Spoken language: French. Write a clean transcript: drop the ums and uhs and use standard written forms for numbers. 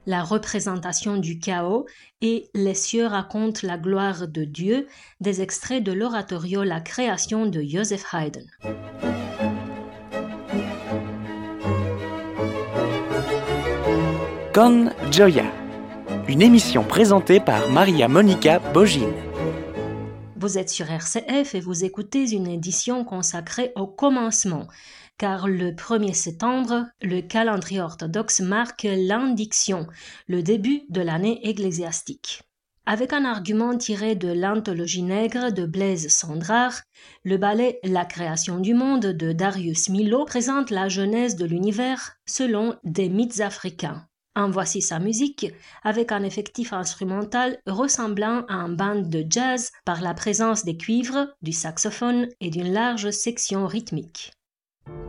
la représentation du chaos et Les cieux racontent la gloire de Dieu, des extraits de l'oratorio La création de Joseph Haydn. Con Gioia, une émission présentée par Maria Monica Bogine. Vous êtes sur RCF et vous écoutez une édition consacrée au commencement, car le 1er septembre, le calendrier orthodoxe marque l'indiction, le début de l'année ecclésiastique. Avec un argument tiré de l'Anthologie nègre de Blaise Cendrars, le ballet La création du monde de Darius Milhaud présente la genèse de l'univers selon des mythes africains. En voici sa musique, avec un effectif instrumental ressemblant à un band de jazz par la présence des cuivres, du saxophone et d'une large section rythmique.